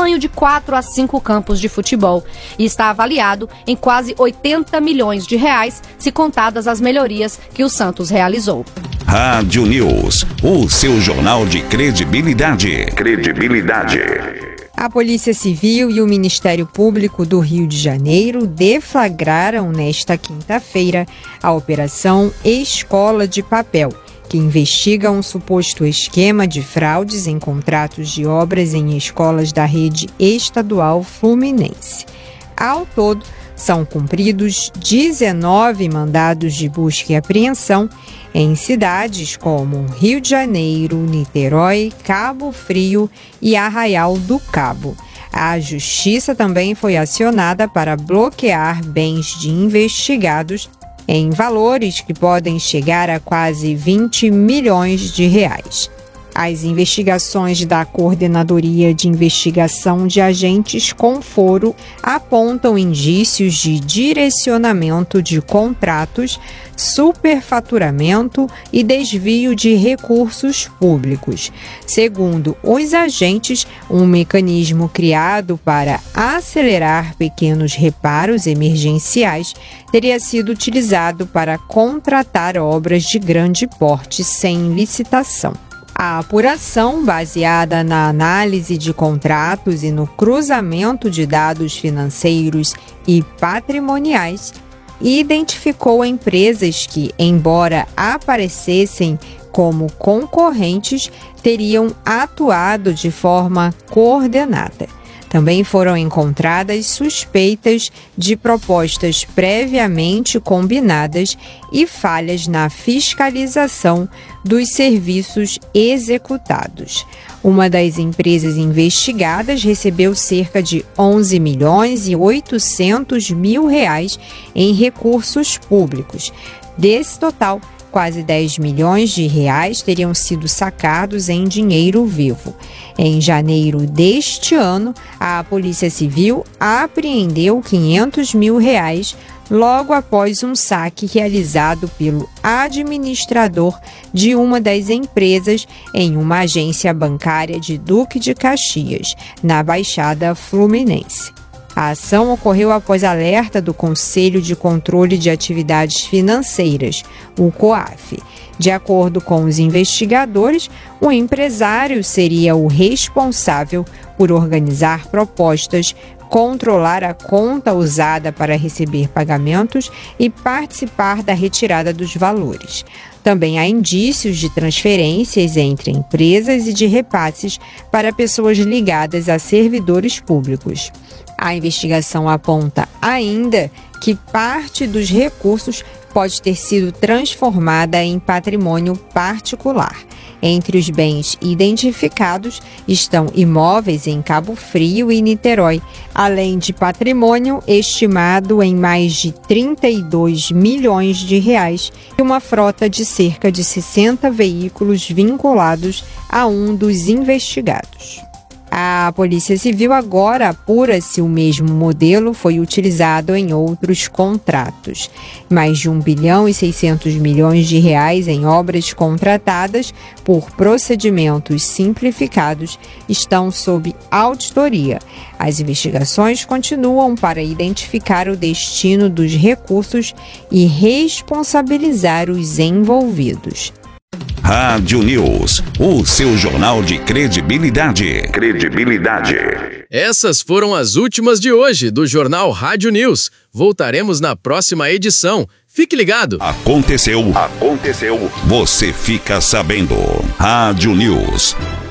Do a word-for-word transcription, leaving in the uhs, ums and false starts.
tamanho de quatro a cinco campos de futebol e está avaliado em quase oitenta milhões de reais, se contadas as melhorias que o Santos realizou. Rádio News, o seu jornal de credibilidade. Credibilidade. A Polícia Civil e o Ministério Público do Rio de Janeiro deflagraram nesta quinta-feira a Operação Escola de Papel, que investiga um suposto esquema de fraudes em contratos de obras em escolas da rede estadual fluminense. Ao todo, são cumpridos dezenove mandados de busca e apreensão em cidades como Rio de Janeiro, Niterói, Cabo Frio e Arraial do Cabo. A Justiça também foi acionada para bloquear bens de investigados em valores que podem chegar a quase vinte milhões de reais. As investigações da Coordenadoria de Investigação de Agentes com Foro apontam indícios de direcionamento de contratos, superfaturamento e desvio de recursos públicos. Segundo os agentes, um mecanismo criado para acelerar pequenos reparos emergenciais teria sido utilizado para contratar obras de grande porte sem licitação. A apuração, baseada na análise de contratos e no cruzamento de dados financeiros e patrimoniais, identificou empresas que, embora aparecessem como concorrentes, teriam atuado de forma coordenada. Também foram encontradas suspeitas de propostas previamente combinadas e falhas na fiscalização dos serviços executados. Uma das empresas investigadas recebeu cerca de onze milhões e oitocentos mil reais em recursos públicos. Desse total, quase dez milhões de reais teriam sido sacados em dinheiro vivo. Em janeiro deste ano, a Polícia Civil apreendeu quinhentos mil reais logo após um saque realizado pelo administrador de uma das empresas em uma agência bancária de Duque de Caxias, na Baixada Fluminense. A ação ocorreu após alerta do Conselho de Controle de Atividades Financeiras, o COAF. De acordo com os investigadores, o empresário seria o responsável por organizar propostas, controlar a conta usada para receber pagamentos e participar da retirada dos valores. Também há indícios de transferências entre empresas e de repasses para pessoas ligadas a servidores públicos. A investigação aponta ainda que parte dos recursos pode ter sido transformada em patrimônio particular. Entre os bens identificados estão imóveis em Cabo Frio e Niterói, além de patrimônio estimado em mais de trinta e dois milhões de reais e uma frota de cerca de sessenta veículos vinculados a um dos investigados. A Polícia Civil agora apura se o mesmo modelo foi utilizado em outros contratos. Mais de um bilhão e seiscentos milhões de reais em obras contratadas por procedimentos simplificados estão sob auditoria. As investigações continuam para identificar o destino dos recursos e responsabilizar os envolvidos. Rádio News, o seu jornal de credibilidade. Credibilidade. Essas foram as últimas de hoje do Jornal Rádio News. Voltaremos na próxima edição. Fique ligado. Aconteceu. Aconteceu. Você fica sabendo. Rádio News.